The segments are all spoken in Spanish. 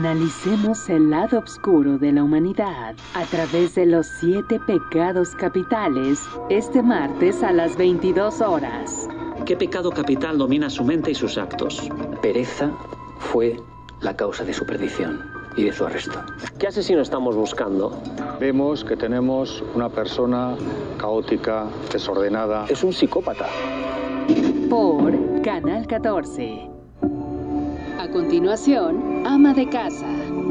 Analicemos el lado oscuro de la humanidad a través de los 7 pecados capitales este martes a las 22 horas. ¿Qué pecado capital domina su mente y sus actos? Pereza fue la causa de su perdición y de su arresto. ¿Qué asesino estamos buscando? Vemos que tenemos una persona caótica, desordenada. Es un psicópata. Por Canal 14. A continuación, ama de casa.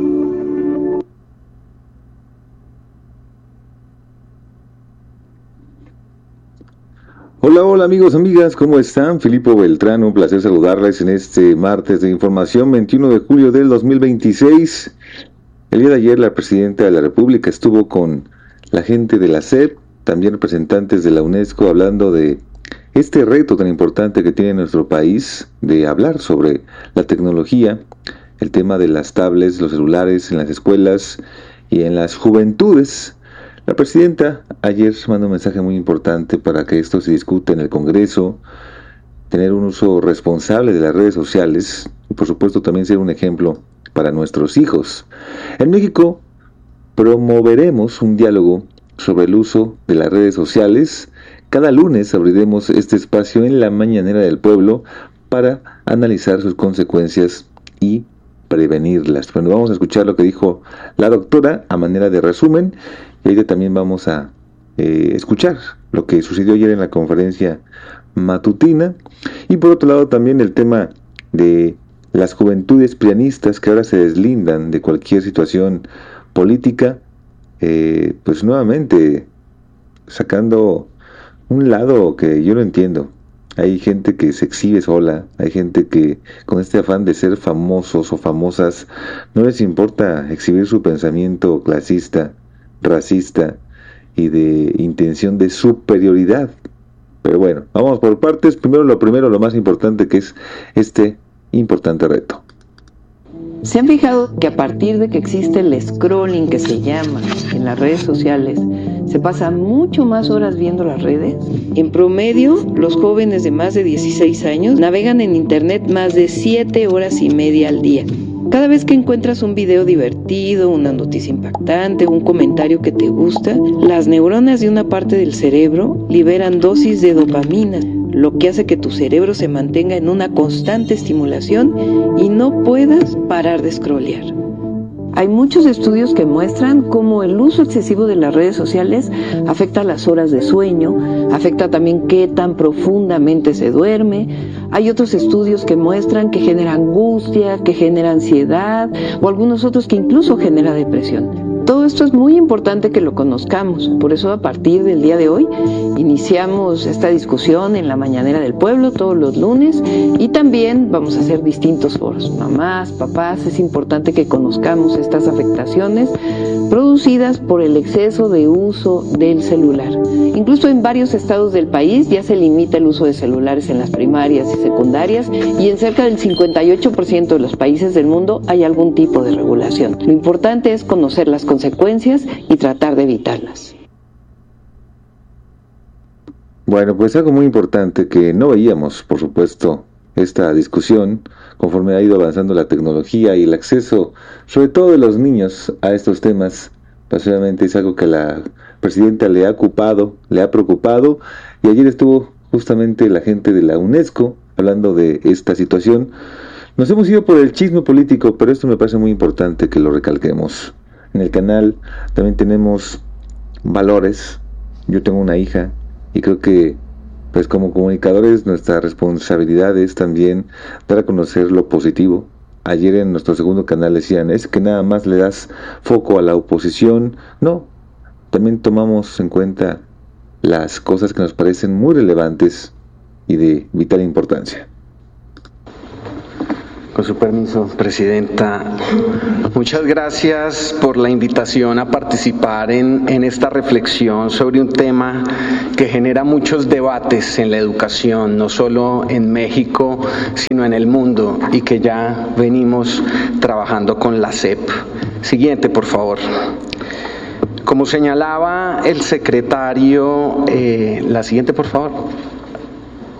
Hola amigos, amigas, ¿cómo están? Filipo Beltrán, un placer saludarles en este martes de información 21 de julio del 2026. El día de ayer la Presidenta de la República estuvo con la gente de la SEP, también representantes de la UNESCO, hablando de este reto tan importante que tiene nuestro país de hablar sobre la tecnología, el tema de las tablets, los celulares en las escuelas y en las juventudes. La Presidenta ayer mandó un mensaje muy importante para que esto se discute en el Congreso, tener un uso responsable de las redes sociales y por supuesto también ser un ejemplo para nuestros hijos. En México promoveremos un diálogo sobre el uso de las redes sociales. Cada lunes abriremos este espacio en la Mañanera del Pueblo para analizar sus consecuencias y prevenirlas. Bueno, vamos a escuchar lo que dijo la doctora a manera de resumen y ahí también vamos a escuchar lo que sucedió ayer en la conferencia matutina y por otro lado también el tema de las juventudes prianistas que ahora se deslindan de cualquier situación política, pues nuevamente sacando un lado que yo no entiendo. Hay gente que se exhibe sola, hay gente que con este afán de ser famosos o famosas no les importa exhibir su pensamiento clasista, racista y de intención de superioridad. Pero bueno, vamos por partes. Primero, lo más importante, que es este importante reto. ¿Se han fijado que a partir de que existe el scrolling, que se llama en las redes sociales, se pasa mucho más horas viendo las redes? En promedio, los jóvenes de más de 16 años navegan en internet más de 7 horas y media al día. Cada vez que encuentras un video divertido, una noticia impactante, un comentario que te gusta, las neuronas de una parte del cerebro liberan dosis de dopamina, lo que hace que tu cerebro se mantenga en una constante estimulación y no puedas parar de scrollear. Hay muchos estudios que muestran cómo el uso excesivo de las redes sociales afecta las horas de sueño, afecta también qué tan profundamente se duerme. Hay otros estudios que muestran que genera angustia, que genera ansiedad o algunos otros que incluso genera depresión. Todo esto es muy importante que lo conozcamos, por eso a partir del día de hoy iniciamos esta discusión en la Mañanera del Pueblo todos los lunes y también vamos a hacer distintos foros. Mamás, papás, es importante que conozcamos estas afectaciones producidas por el exceso de uso del celular. Incluso en varios estados del país ya se limita el uso de celulares en las primarias y secundarias y en cerca del 58% de los países del mundo hay algún tipo de regulación. Lo importante es conocer las consecuencias y tratar de evitarlas. Bueno, pues algo muy importante que no veíamos, por supuesto, esta discusión conforme ha ido avanzando la tecnología y el acceso, sobre todo de los niños, a estos temas, básicamente es algo que la Presidenta le ha preocupado, y ayer estuvo justamente la gente de la UNESCO hablando de esta situación. Nos hemos ido por el chisme político, pero esto me parece muy importante que lo recalquemos. En el canal también tenemos valores. Yo tengo una hija y creo que pues como comunicadores nuestra responsabilidad es también dar a conocer lo positivo. Ayer en nuestro segundo canal decían, es que nada más le das foco a la oposición. No, también tomamos en cuenta las cosas que nos parecen muy relevantes y de vital importancia. Con su permiso, Presidenta, muchas gracias por la invitación a participar en esta reflexión sobre un tema que genera muchos debates en la educación, no solo en México, sino en el mundo, y que ya venimos trabajando con la SEP. Siguiente, por favor. Como señalaba el secretario, la siguiente, por favor.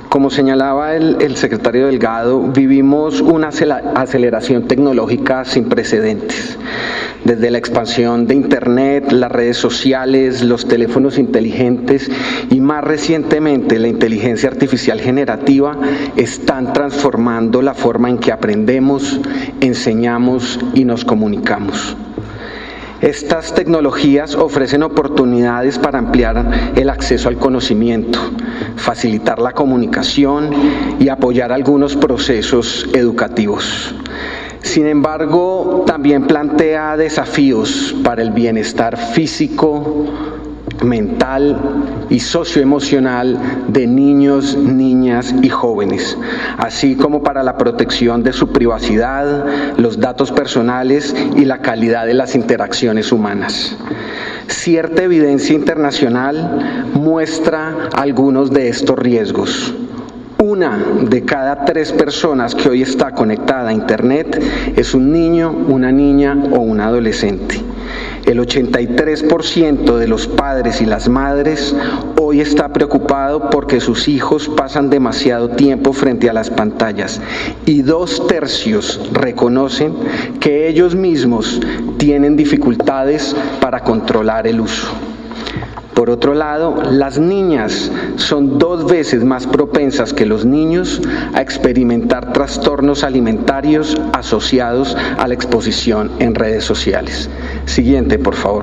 Como señalaba el secretario Delgado, vivimos una aceleración tecnológica sin precedentes. Desde la expansión de Internet, las redes sociales, los teléfonos inteligentes y más recientemente la inteligencia artificial generativa están transformando la forma en que aprendemos, enseñamos y nos comunicamos. Estas tecnologías ofrecen oportunidades para ampliar el acceso al conocimiento, facilitar la comunicación y apoyar algunos procesos educativos. Sin embargo, también plantea desafíos para el bienestar físico, mental y socioemocional de niños, niñas y jóvenes, así como para la protección de su privacidad, los datos personales y la calidad de las interacciones humanas. Cierta evidencia internacional muestra algunos de estos riesgos. 1 de cada 3 personas que hoy está conectada a Internet es un niño, una niña o un adolescente. El 83% de los padres y las madres hoy está preocupado porque sus hijos pasan demasiado tiempo frente a las pantallas y 2/3 reconocen que ellos mismos tienen dificultades para controlar el uso. Por otro lado, las niñas son 2 veces más propensas que los niños a experimentar trastornos alimentarios asociados a la exposición en redes sociales. Siguiente, por favor.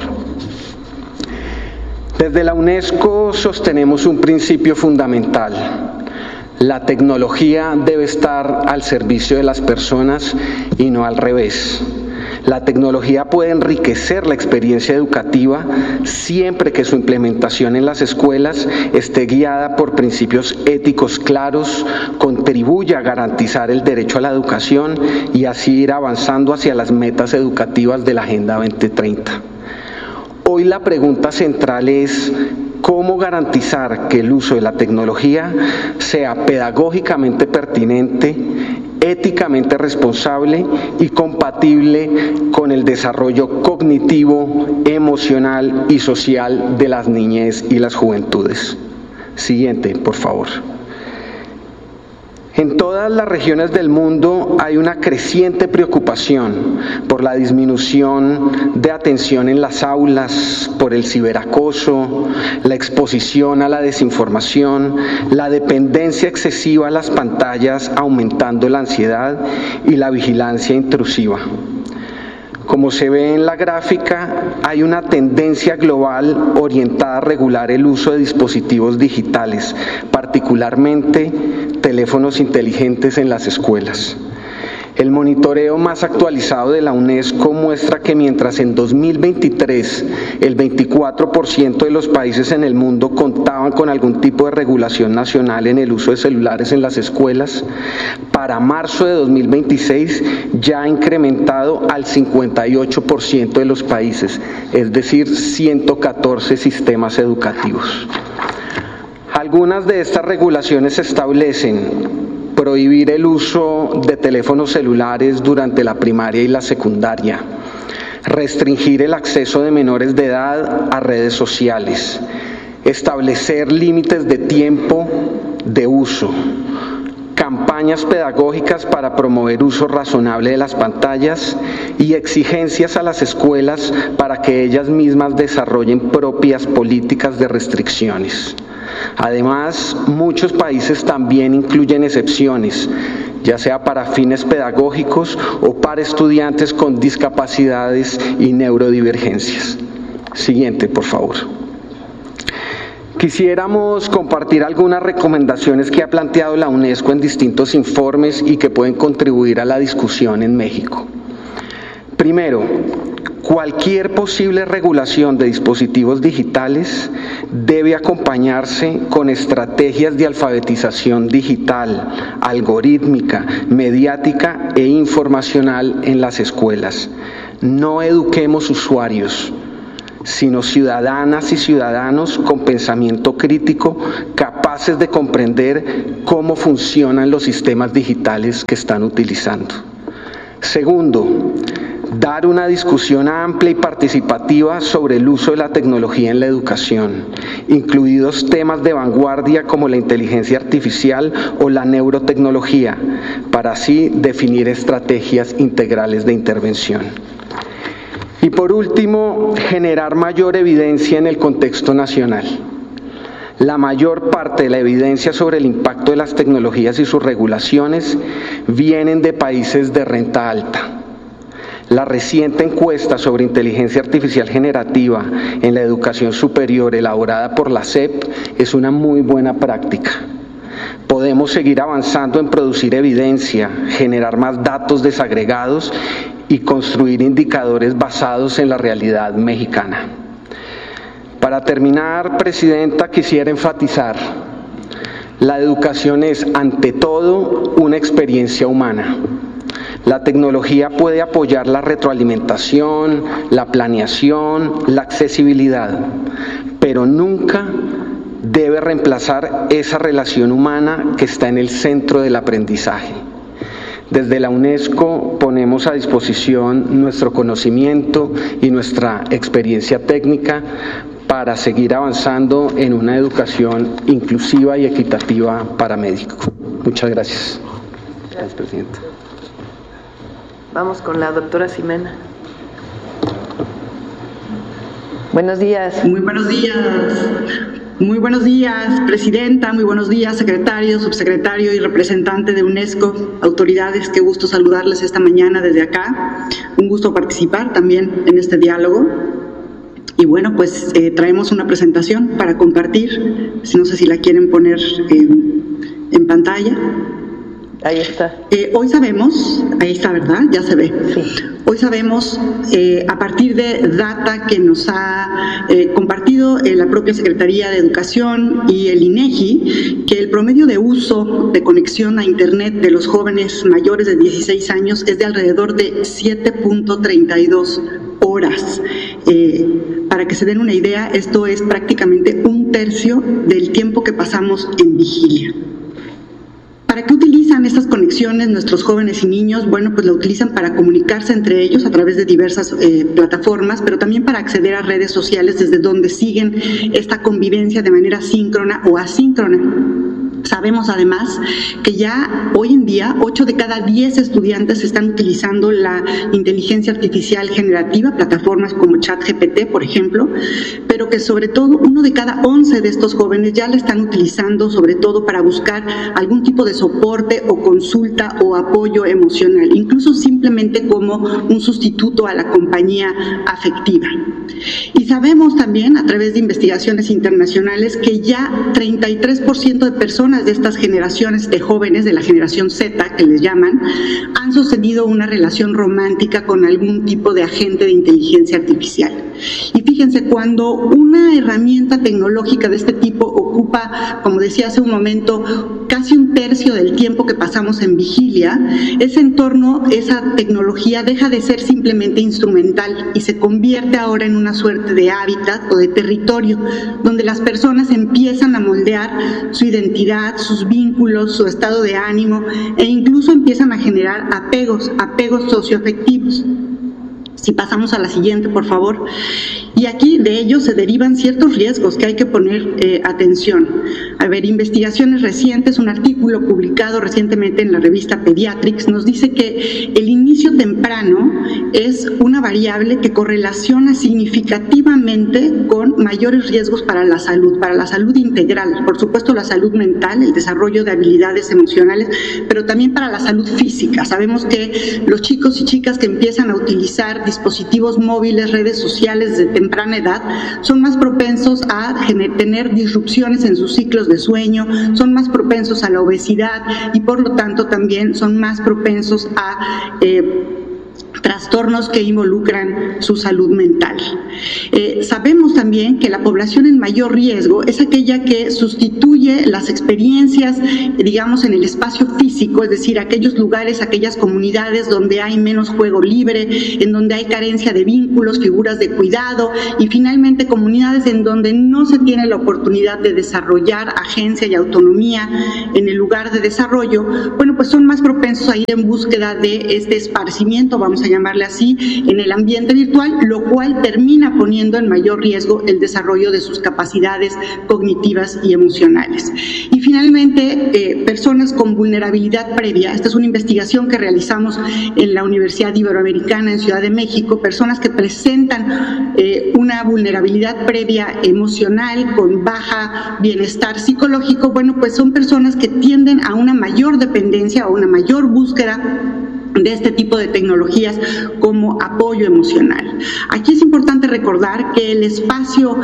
Desde la UNESCO sostenemos un principio fundamental. La tecnología debe estar al servicio de las personas y no al revés. La tecnología puede enriquecer la experiencia educativa siempre que su implementación en las escuelas esté guiada por principios éticos claros, contribuya a garantizar el derecho a la educación y así ir avanzando hacia las metas educativas de la Agenda 2030. Hoy la pregunta central es cómo garantizar que el uso de la tecnología sea pedagógicamente pertinente, éticamente responsable y compatible con el desarrollo cognitivo, emocional y social de las niñez y las juventudes. Siguiente, por favor. En todas las regiones del mundo hay una creciente preocupación por la disminución de atención en las aulas, por el ciberacoso, la exposición a la desinformación, la dependencia excesiva a las pantallas, aumentando la ansiedad y la vigilancia intrusiva. Como se ve en la gráfica, hay una tendencia global orientada a regular el uso de dispositivos digitales, particularmente teléfonos inteligentes en las escuelas. El monitoreo más actualizado de la UNESCO muestra que mientras en 2023 el 24% de los países en el mundo contaban con algún tipo de regulación nacional en el uso de celulares en las escuelas, para marzo de 2026 ya ha incrementado al 58% de los países, es decir, 114 sistemas educativos. Algunas de estas regulaciones establecen prohibir el uso de teléfonos celulares durante la primaria y la secundaria, restringir el acceso de menores de edad a redes sociales, establecer límites de tiempo de uso, campañas pedagógicas para promover uso razonable de las pantallas y exigencias a las escuelas para que ellas mismas desarrollen propias políticas de restricciones. Además, muchos países también incluyen excepciones, ya sea para fines pedagógicos o para estudiantes con discapacidades y neurodivergencias. Siguiente, por favor. Quisiéramos compartir algunas recomendaciones que ha planteado la UNESCO en distintos informes y que pueden contribuir a la discusión en México. Primero, cualquier posible regulación de dispositivos digitales debe acompañarse con estrategias de alfabetización digital, algorítmica, mediática e informacional en las escuelas. No eduquemos usuarios, sino ciudadanas y ciudadanos con pensamiento crítico, capaces de comprender cómo funcionan los sistemas digitales que están utilizando. Segundo, dar una discusión amplia y participativa sobre el uso de la tecnología en la educación, incluidos temas de vanguardia como la inteligencia artificial o la neurotecnología, para así definir estrategias integrales de intervención. Y por último, generar mayor evidencia en el contexto nacional. La mayor parte de la evidencia sobre el impacto de las tecnologías y sus regulaciones vienen de países de renta alta. La reciente encuesta sobre inteligencia artificial generativa en la educación superior elaborada por la SEP es una muy buena práctica. Podemos seguir avanzando en producir evidencia, generar más datos desagregados y construir indicadores basados en la realidad mexicana. Para terminar, Presidenta, quisiera enfatizar: la educación es, ante todo, una experiencia humana. La tecnología puede apoyar la retroalimentación, la planeación, la accesibilidad, pero nunca debe reemplazar esa relación humana que está en el centro del aprendizaje. Desde la UNESCO ponemos a disposición nuestro conocimiento y nuestra experiencia técnica para seguir avanzando en una educación inclusiva y equitativa para médicos. Muchas gracias. Gracias, Presidenta. Vamos con la doctora Ximena. Buenos días. Muy buenos días. Muy buenos días, Presidenta. Muy buenos días, secretario, subsecretario y representante de UNESCO, autoridades. Qué gusto saludarles esta mañana desde acá. Un gusto participar también en este diálogo. Y bueno, pues traemos una presentación para compartir. No sé si la quieren poner en pantalla. Ahí está. Hoy sabemos, ahí está, ¿verdad? Ya se ve. Sí. Hoy sabemos, a partir de data que nos ha compartido la propia Secretaría de Educación y el INEGI, que el promedio de uso de conexión a Internet de los jóvenes mayores de 16 años es de alrededor de 7.32 horas. Para que se den una idea, esto es prácticamente 1/3 del tiempo que pasamos en vigilia. ¿Para qué utilizan estas conexiones nuestros jóvenes y niños? Bueno, pues la utilizan para comunicarse entre ellos a través de diversas plataformas, pero también para acceder a redes sociales desde donde siguen esta convivencia de manera síncrona o asíncrona. Sabemos además que ya hoy en día 8 de cada 10 estudiantes están utilizando la inteligencia artificial generativa, plataformas como ChatGPT, por ejemplo, pero que sobre todo 1 de cada 11 de estos jóvenes ya la están utilizando sobre todo para buscar algún tipo de soporte o consulta o apoyo emocional, incluso simplemente como un sustituto a la compañía afectiva. Y sabemos también a través de investigaciones internacionales que ya 33% de personas de estas generaciones de jóvenes, de la generación Z que les llaman, han sostenido una relación romántica con algún tipo de agente de inteligencia artificial. Y fíjense, cuando una herramienta tecnológica de este tipo ocupa, como decía hace un momento, casi 1/3 del tiempo que pasamos en vigilia, ese entorno, esa tecnología deja de ser simplemente instrumental y se convierte ahora en una suerte de hábitat o de territorio donde las personas empiezan a moldear su identidad, sus vínculos, su estado de ánimo e incluso empiezan a generar apegos socioafectivos. Si pasamos a la siguiente, por favor. Y aquí de ello se derivan ciertos riesgos que hay que poner atención. A ver, investigaciones recientes, un artículo publicado recientemente en la revista Pediatrics nos dice que el inicio temprano es una variable que correlaciona significativamente con mayores riesgos para la salud integral, por supuesto la salud mental, el desarrollo de habilidades emocionales, pero también para la salud física. Sabemos que los chicos y chicas que empiezan a utilizar dispositivos móviles, redes sociales de temprana edad, son más propensos a tener disrupciones en sus ciclos de sueño, son más propensos a la obesidad y por lo tanto también son más propensos a trastornos que involucran su salud mental. Sabemos también que la población en mayor riesgo es aquella que sustituye las experiencias, digamos, en el espacio físico, es decir, aquellos lugares, aquellas comunidades donde hay menos juego libre, en donde hay carencia de vínculos, figuras de cuidado y finalmente comunidades en donde no se tiene la oportunidad de desarrollar agencia y autonomía en el lugar de desarrollo. Bueno, pues son más propensos a ir en búsqueda de este esparcimiento, vamos a llamarle así, en el ambiente virtual, lo cual termina poniendo en mayor riesgo el desarrollo de sus capacidades cognitivas y emocionales. Y finalmente, personas con vulnerabilidad previa. Esta es una investigación que realizamos en la Universidad Iberoamericana en Ciudad de México, personas que presentan una vulnerabilidad previa emocional con baja bienestar psicológico, bueno, pues son personas que tienden a una mayor dependencia o una mayor búsqueda de este tipo de tecnologías como apoyo emocional. Aquí es importante recordar que el espacio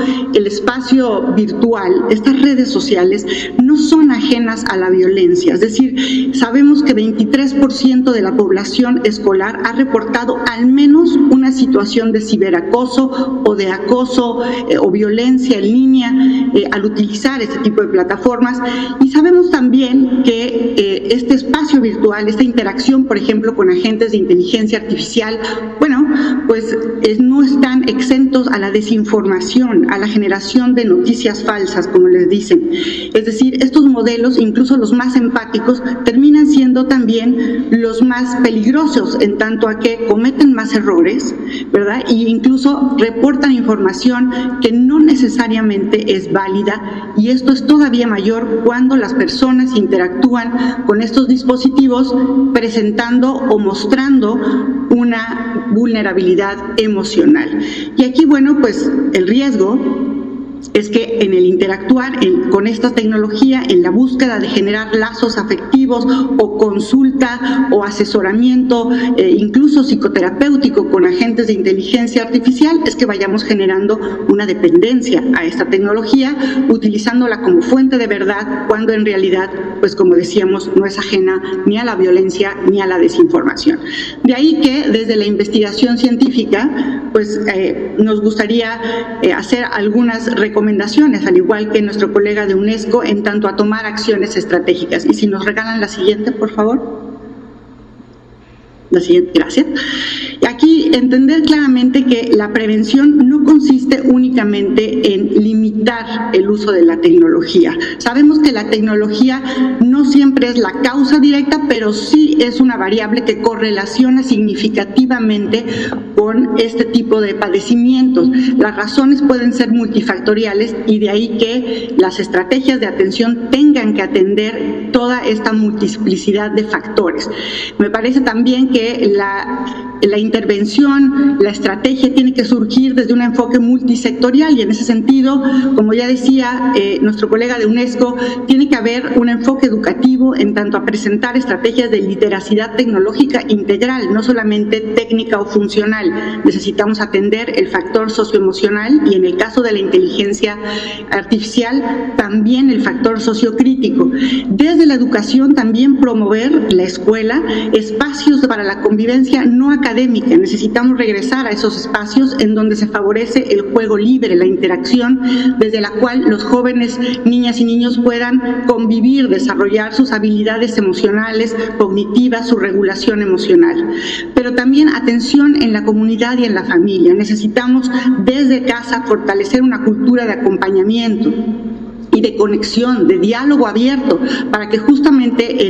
virtual, estas redes sociales, no son ajenas a la violencia. Es decir, sabemos que 23% de la población escolar ha reportado al menos una situación de ciberacoso o de acoso o violencia en línea al utilizar este tipo de plataformas. Y sabemos también que este espacio virtual, esta interacción, por ejemplo, con agentes de inteligencia artificial, bueno, pues no están exentos a la desinformación, a la generación de noticias falsas, como les dicen. Es decir, estos modelos, incluso los más empáticos, terminan siendo también los más peligrosos, en tanto a que cometen más errores, ¿verdad? Y incluso reportan información que no necesariamente es válida, y esto es todavía mayor cuando las personas interactúan con estos dispositivos presentando o mostrando una vulnerabilidad emocional. Y aquí, bueno, pues el riesgo es que en el interactuar con esta tecnología, en la búsqueda de generar lazos afectivos o consulta o asesoramiento, incluso psicoterapéutico con agentes de inteligencia artificial, es que vayamos generando una dependencia a esta tecnología, utilizándola como fuente de verdad, cuando en realidad, pues como decíamos, no es ajena ni a la violencia ni a la desinformación. De ahí que desde la investigación científica, pues nos gustaría hacer algunas recomendaciones, al igual que nuestro colega de UNESCO, en tanto a tomar acciones estratégicas. Y si nos regalan la siguiente, por favor. La siguiente, gracias. Aquí entender claramente que la prevención no consiste únicamente en limitar el uso de la tecnología. Sabemos que la tecnología no siempre es la causa directa, pero sí es una variable que correlaciona significativamente con este tipo de padecimientos. Las razones pueden ser multifactoriales y de ahí que las estrategias de atención tengan que atender toda esta multiplicidad de factores. Me parece también que la intervención, la estrategia tiene que surgir desde un enfoque multisectorial, y en ese sentido, como ya decía nuestro colega de UNESCO, tiene que haber un enfoque educativo en tanto a presentar estrategias de literacidad tecnológica integral, no solamente técnica o funcional. Necesitamos atender el factor socioemocional y, en el caso de la inteligencia artificial, también el factor sociocrítico. Desde la educación también promover la escuela, espacios para la convivencia no académica. Necesitamos regresar a esos espacios en donde se favorece el juego libre, la interacción, desde la cual los jóvenes, niñas y niños puedan convivir, desarrollar sus habilidades emocionales, cognitivas, su regulación emocional. Pero también atención en la comunidad y en la familia. Necesitamos desde casa fortalecer una cultura de acompañamiento y de conexión, de diálogo abierto, para que justamente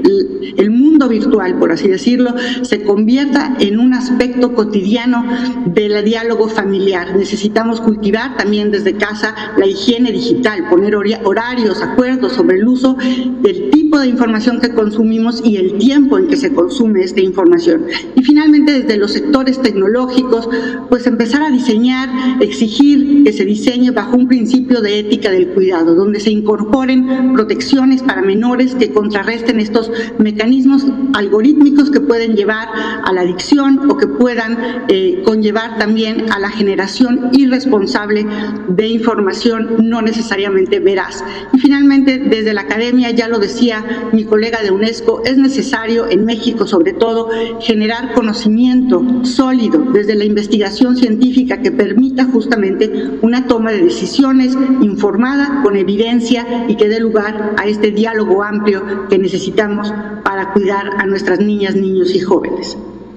el mundo virtual, por así decirlo, se convierta en un aspecto cotidiano del diálogo familiar. Necesitamos cultivar también desde casa la higiene digital, poner horarios, acuerdos sobre el uso del tipo de información que consumimos y el tiempo en que se consume esta información. Y finalmente, desde los sectores tecnológicos, pues empezar a diseñar, exigir que se diseñe bajo un principio de ética del cuidado, donde se incorporen protecciones para menores que contrarresten estos mecanismos algorítmicos que pueden llevar a la adicción o que puedan conllevar también a la generación irresponsable de información no necesariamente veraz. Y finalmente, desde la academia, ya lo decía mi colega de UNESCO, es necesario en México sobre todo generar conocimiento sólido desde la investigación científica que permita justamente una toma de decisiones informada, con evidencia, y que dé lugar a este diálogo amplio que necesitamos para cuidar a nuestras niñas, niños y jóvenes.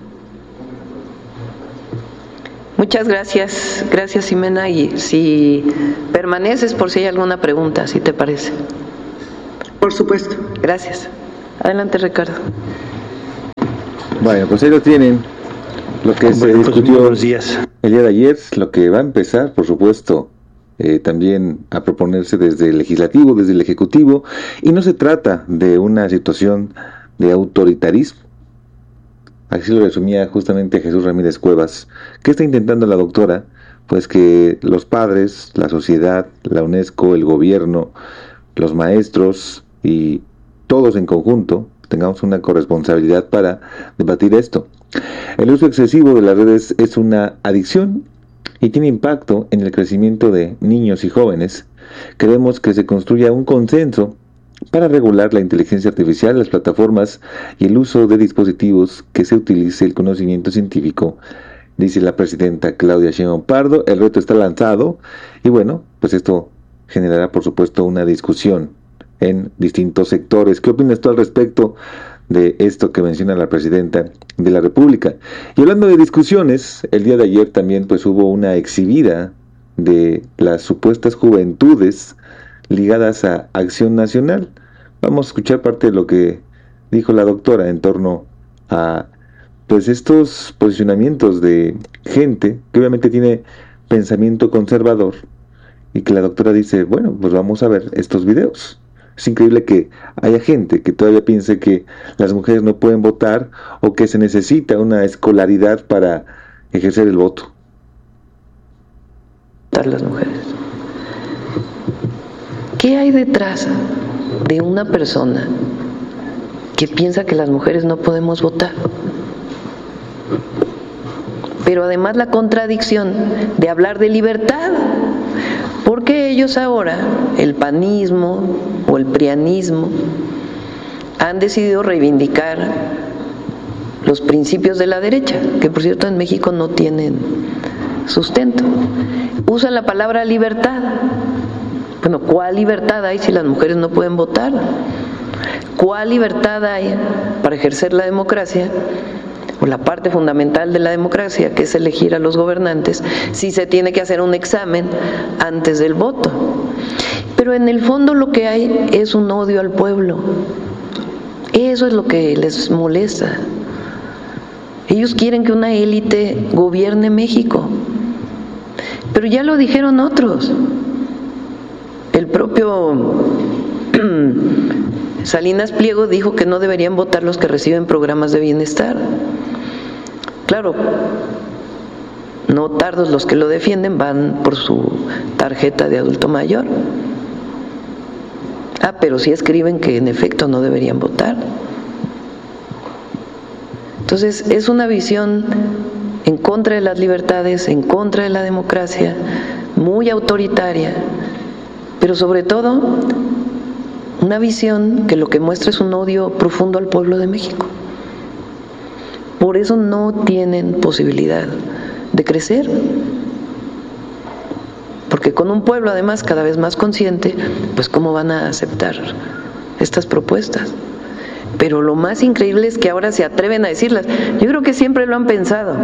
Muchas gracias, gracias Ximena, y si permaneces por si hay alguna pregunta, si te parece. Por supuesto. Gracias. Adelante, Ricardo. Bueno, pues ahí lo tienen. Lo que se discutió el día de ayer, lo que va a empezar, por supuesto, también a proponerse desde el legislativo, desde el ejecutivo, y no se trata de una situación de autoritarismo. Así lo resumía justamente Jesús Ramírez Cuevas. ¿Qué está intentando la doctora? Pues que los padres, la sociedad, la UNESCO, el gobierno, los maestros y todos en conjunto tengamos una corresponsabilidad para debatir esto. El uso excesivo de las redes es una adicción y tiene impacto en el crecimiento de niños y jóvenes. Queremos que se construya un consenso para regular la inteligencia artificial, las plataformas y el uso de dispositivos que se utilice el conocimiento científico, dice la presidenta Claudia Sheinbaum Pardo. El reto está lanzado y bueno, pues esto generará por supuesto una discusión en distintos sectores. ¿Qué opinas tú al respecto de esto que menciona la presidenta de la República? Y hablando de discusiones, el día de ayer también pues hubo una exhibida de las supuestas juventudes ligadas a Acción Nacional. Vamos a escuchar parte de lo que dijo la doctora en torno a pues estos posicionamientos de gente que obviamente tiene pensamiento conservador y que la doctora dice, bueno, pues vamos a ver estos videos. Es increíble que haya gente que todavía piense que las mujeres no pueden votar o que se necesita una escolaridad para ejercer el voto. Las mujeres. ¿Qué hay detrás de una persona que piensa que las mujeres no podemos votar? Pero además la contradicción de hablar de libertad. Porque ellos ahora, el panismo o el prianismo, han decidido reivindicar los principios de la derecha, que por cierto en México no tienen sustento. Usan la palabra libertad. Bueno, ¿cuál libertad hay si las mujeres no pueden votar? ¿Cuál libertad hay para ejercer la democracia? O la parte fundamental de la democracia, que es elegir a los gobernantes, si se tiene que hacer un examen antes del voto. Pero en el fondo lo que hay es un odio al pueblo. Eso es lo que les molesta. Ellos quieren que una élite gobierne México. Pero ya lo dijeron otros. El propio Salinas Pliego dijo que no deberían votar los que reciben programas de bienestar. Claro, no tardos los que lo defienden van por su tarjeta de adulto mayor. Pero sí escriben que en efecto no deberían votar. Entonces es una visión en contra de las libertades, en contra de la democracia, muy autoritaria, pero sobre todo una visión que lo que muestra es un odio profundo al pueblo de México. Por eso no tienen posibilidad de crecer. Porque con un pueblo además cada vez más consciente, pues ¿cómo van a aceptar estas propuestas? Pero lo más increíble es que ahora se atreven a decirlas. Yo creo que siempre lo han pensado,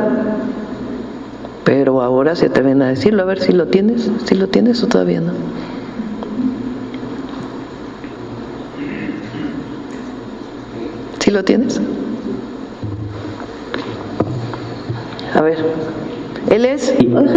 pero ahora se atreven a decirlo. A ver si lo tienes o todavía no. ¿Sí lo tienes? A ver, él es.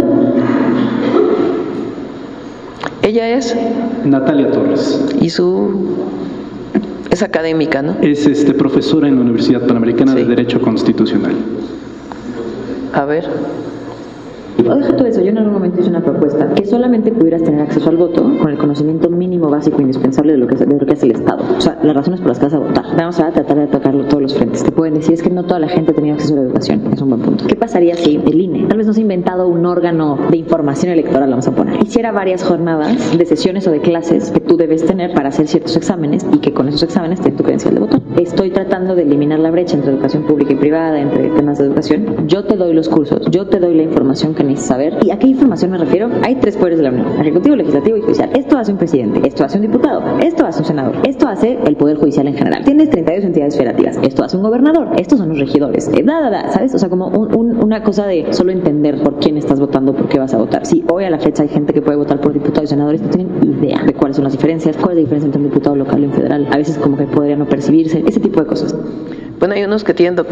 Ella es Natalia Torres. Y es académica, ¿no? Es profesora en la Universidad Panamericana de Derecho Constitucional. A ver. Deja todo eso. Yo en algún momento hice una propuesta que solamente pudieras tener acceso al voto con el conocimiento mínimo básico indispensable de lo que hace el Estado. O sea, las razones por las que vas a votar. Vamos a tratar de atacarlo todos los frentes. Te pueden decir es que no toda la gente tenía acceso a la educación. Es un buen punto. ¿Qué pasaría si el INE, tal vez no se ha inventado un órgano de información electoral, vamos a poner, hiciera varias jornadas de sesiones o de clases que tú debes tener para hacer ciertos exámenes y que con esos exámenes te den tu credencial de voto? Estoy tratando de eliminar la brecha entre educación pública y privada, entre temas de educación. Yo te doy los cursos, yo te doy la información que necesitas saber. ¿Y a qué información me refiero? Hay 3 poderes de la Unión: ejecutivo, legislativo y judicial. Esto hace un presidente, esto hace un diputado, esto hace un senador, esto hace el poder judicial en general. Tienes 32 entidades federativas, esto hace un gobernador, estos son los regidores, ¿sabes? O sea, como una cosa de solo entender por quién estás votando, por qué vas a votar. Sí, hoy a la fecha hay gente que puede votar por diputados y senadores, no tienen idea de cuáles son las diferencias, cuál es la diferencia entre un diputado local y un federal. A veces como que podría no percibirse, ese tipo de cosas. Bueno, hay unos que tienen